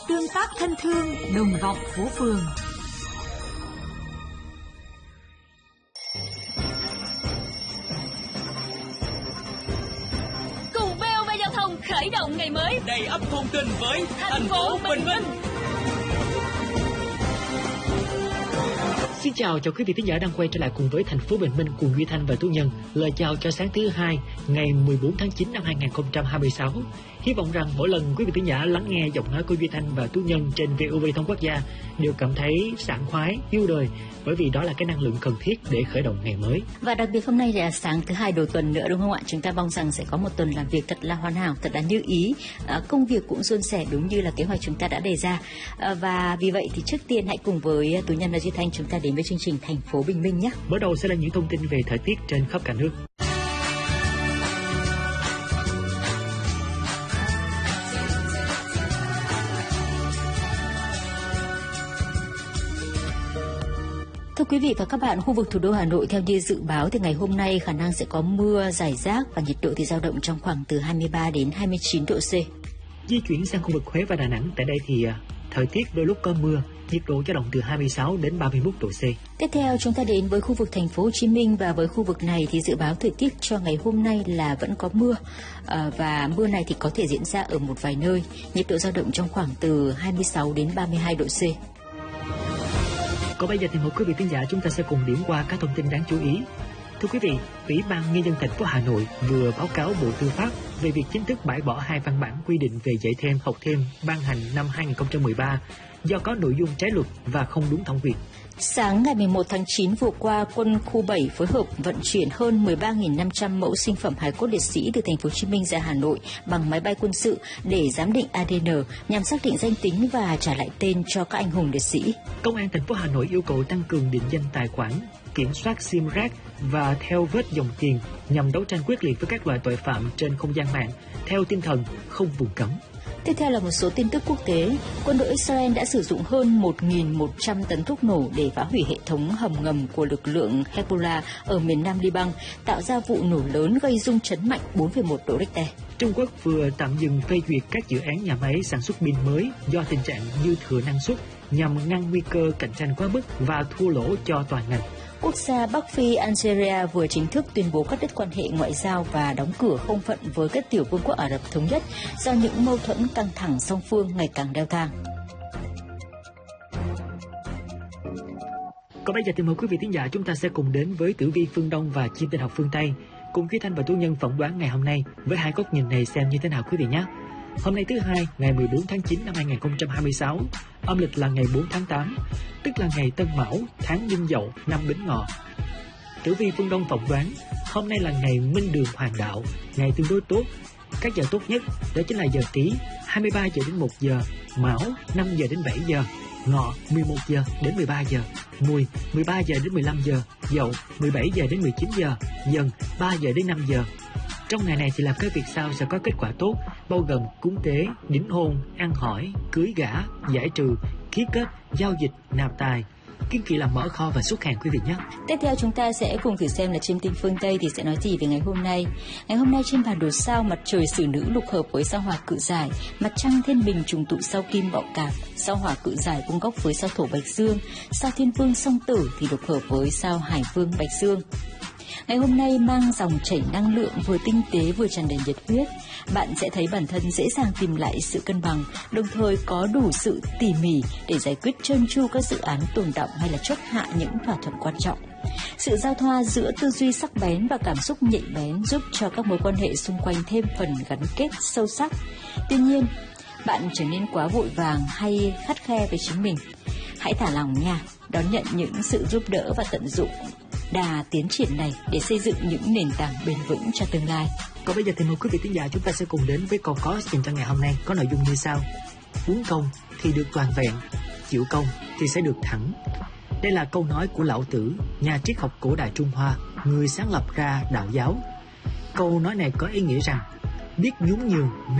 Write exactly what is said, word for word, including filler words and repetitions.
tương tác thân thương, đồng vọng phố phường. Cùng vê o vê Giao thông khởi động ngày mới đầy ắp thông tin với thành phố bình minh. Xin chào cho quý vị thính giả đang quay trở lại cùng với thành phố Bình Minh cùng Duy Thanh và Tú Nhân. Lời chào cho sáng thứ hai ngày mười bốn tháng chín năm hai nghìn không trăm hai mươi sáu. Hy vọng rằng mỗi lần quý vị thính giả lắng nghe giọng nói của Duy Thanh và Tú Nhân trên vê o vê Thông Quốc Gia đều cảm thấy sảng khoái, yêu đời, bởi vì đó là cái năng lượng cần thiết để khởi động ngày mới. Và đặc biệt hôm nay là sáng thứ hai đầu tuần nữa, đúng không ạ? Chúng ta mong rằng sẽ có một tuần làm việc thật là hoàn hảo, thật là như ý, à, công việc cũng suôn sẻ đúng như là kế hoạch chúng ta đã đề ra. À, và vì vậy thì trước tiên hãy cùng với Tú Nhân và Duy Thanh chúng ta đến với chương trình Thành phố Bình Minh nhé. Mở đầu sẽ là những thông tin về thời tiết trên khắp cả nước. Thưa quý vị và các bạn, khu vực thủ đô Hà Nội theo như dự báo thì ngày hôm nay khả năng sẽ có mưa rải rác và nhiệt độ thì dao động trong khoảng từ hai mươi ba đến hai mươi chín độ C. Di chuyển sang khu vực Huế và Đà Nẵng, tại đây thì thời tiết đôi lúc có mưa, nhiệt độ dao động từ hai mươi sáu đến ba mươi mốt độ C. Tiếp theo chúng ta đến với khu vực thành phố Hồ Chí Minh, và với khu vực này thì dự báo thời tiết cho ngày hôm nay là vẫn có mưa, à, và mưa này thì có thể diễn ra ở một vài nơi, nhiệt độ dao động trong khoảng từ hai mươi sáu đến ba mươi hai độ C. Còn bây giờ thì mời quý vị khán giả chúng ta sẽ cùng điểm qua các thông tin đáng chú ý. Thưa quý vị, Ủy ban Nhân dân thành phố Hà Nội vừa báo cáo Bộ Tư pháp về việc chính thức bãi bỏ hai văn bản quy định về dạy thêm, học thêm ban hành năm hai nghìn không trăm mười ba do có nội dung trái luật và không đúng thẩm quyền. Sáng ngày mười một tháng chín vừa qua, quân khu bảy phối hợp vận chuyển hơn mười ba nghìn năm trăm mẫu sinh phẩm hài cốt liệt sĩ từ thành phố Hồ Chí Minh ra Hà Nội bằng máy bay quân sự để giám định a đê en nhằm xác định danh tính và trả lại tên cho các anh hùng liệt sĩ. Công an thành phố Hà Nội yêu cầu tăng cường định danh tài khoản, kiểm soát sim rác và theo vết dòng tiền nhằm đấu tranh quyết liệt với các loại tội phạm trên không gian mạng theo tinh thần không vùng cấm. Tiếp theo là một số tin tức quốc tế. Quân đội Israel đã sử dụng hơn một nghìn một trăm tấn thuốc nổ để phá hủy hệ thống hầm ngầm của lực lượng Hezbollah ở miền nam Liban, tạo ra vụ nổ lớn gây rung chấn mạnh bốn phẩy một độ Richter. Trung Quốc vừa tạm dừng phê duyệt các dự án nhà máy sản xuất pin mới do tình trạng dư thừa năng suất nhằm ngăn nguy cơ cạnh tranh quá mức và thua lỗ cho toàn ngành. Quốc gia Bắc Phi Algeria vừa chính thức tuyên bố cắt đứt quan hệ ngoại giao và đóng cửa không phận với các tiểu vương quốc Ả Rập Thống Nhất do những mâu thuẫn căng thẳng song phương ngày càng leo thang. Còn bây giờ thì mời quý vị thính giả chúng ta sẽ cùng đến với tử vi phương Đông và chim tinh học phương Tây, cùng Duy Thanh và Tú Nhân phỏng đoán ngày hôm nay với hai góc nhìn này xem như thế nào quý vị nhé. Hôm nay thứ hai, ngày mười bốn tháng chín năm hai nghìn không trăm hai mươi sáu, âm lịch là ngày bốn tháng tám, tức là ngày Tân Mão, tháng Đinh Dậu, năm Bính Ngọ. Tử vi phương Đông phỏng đoán, hôm nay là ngày minh đường hoàng đạo, ngày tương đối tốt. Các giờ tốt nhất đó chính là giờ Tý, hai mươi ba giờ đến một giờ, Mão, năm giờ đến bảy giờ, Ngọ, mười một giờ đến mười ba giờ, Mùi, mười ba giờ đến mười lăm giờ, Dậu, mười bảy giờ đến mười chín giờ, Dần, ba giờ đến năm giờ. Trong ngày này thì làm các việc sau sẽ có kết quả tốt, bao gồm cúng tế, đính hôn, ăn hỏi, cưới gả, giải trừ, ký kết, giao dịch, nạp tài. Kiên kỵ làm mở kho và xuất hàng quý vị nhé. Tiếp theo chúng ta sẽ cùng thử xem là chiêm tinh phương Tây thì sẽ nói gì về ngày hôm nay. Ngày hôm nay trên bản đồ sao, mặt trời Xử Nữ lục hợp với sao Hỏa Cự Giải, mặt trăng Thiên Bình trùng tụ sao Kim Bạo Cạp, sao Hỏa Cự Giải cung góc với sao Thổ Bạch Dương, sao Thiên Vương Song Tử thì lục hợp với sao Hải Vương Bạch Dương. Ngày hôm nay mang dòng chảy năng lượng vừa tinh tế vừa tràn đầy nhiệt huyết. Bạn sẽ thấy bản thân dễ dàng tìm lại sự cân bằng, đồng thời có đủ sự tỉ mỉ để giải quyết trơn tru các dự án tồn đọng hay là chốt hạ những thỏa thuận quan trọng. Sự giao thoa giữa tư duy sắc bén và cảm xúc nhạy bén giúp cho các mối quan hệ xung quanh thêm phần gắn kết sâu sắc. Tuy nhiên, bạn trở nên quá vội vàng hay khắt khe với chính mình. Hãy thả lỏng nha, đón nhận những sự giúp đỡ và tận dụng đà tiến triển này để xây dựng những nền tảng bền vững cho tương lai. Còn bây giờ thì mời quý vị thính giả chúng ta sẽ cùng đến với câu có dành cho ngày hôm nay, có nội dung như sau: uống công thì được toàn vẹn, chịu công thì sẽ được thẳng. Đây là câu nói của Lão Tử, nhà triết học cổ đại Trung Hoa, người sáng lập ra đạo giáo. Câu nói này có ý nghĩa rằng biết nhún nhường